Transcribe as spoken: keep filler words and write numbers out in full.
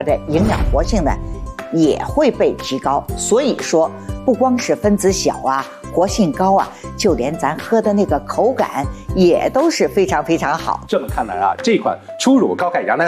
的营养活性呢也会被提高。所以说，不光是分子小啊，活性高啊，就连咱喝的那个口感也都是非常非常好。 这么看来啊，这款初乳高钙羊奶